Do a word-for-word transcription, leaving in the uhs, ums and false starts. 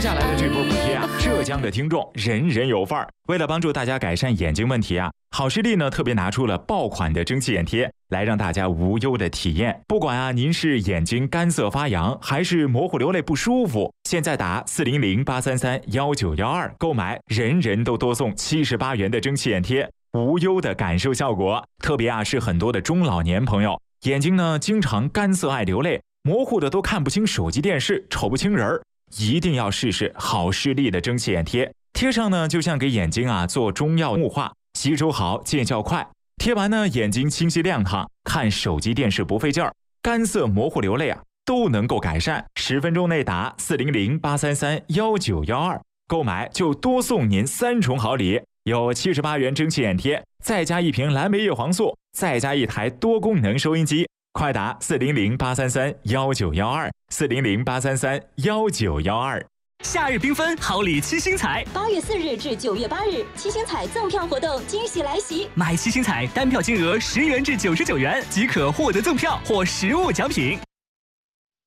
下来的这波补贴啊，浙江的听众人人有份儿。为了帮助大家改善眼睛问题啊，好视力呢特别拿出了爆款的蒸汽眼贴，来让大家无忧的体验。不管啊您是眼睛干涩发痒，还是模糊流泪不舒服，现在打四零零八三三幺九幺二购买，人人都多送七十八元的蒸汽眼贴，无忧的感受效果。特别啊是很多的中老年朋友，眼睛呢经常干涩爱流泪，模糊的都看不清手机电视，瞅不清人儿，一定要试试好视力的蒸汽眼贴。贴上呢就像给眼睛啊做中药雾化，吸收好，见效快。贴完呢眼睛清晰亮堂，看手机电视不费劲儿，干涩模糊流泪啊都能够改善。十分钟内打四零零八三三幺九幺二购买就多送您三重好礼，有七十八元蒸汽眼贴，再加一瓶蓝莓叶黄素，再加一台多功能收音机。快打四零零八三三幺九幺二四零零八三三幺九幺二。 夏日缤纷，好礼七星彩， 八月四日至九月八日，七星彩赠票活动惊喜来袭！ 买七星彩单票金额十元至九十九元即可获得赠票或实物奖品。